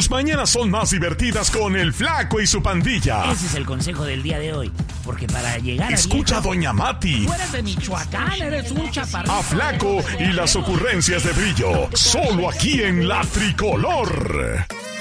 Tus mañanas son más divertidas con el Flaco y su pandilla. Ese es el consejo del día de hoy. Porque para llegar a Escucha viejo, a Doña Mati. tú eres de Michoacán, eres un chaparrito. A Flaco y las ocurrencias de Brillo. Solo aquí en La Tricolor.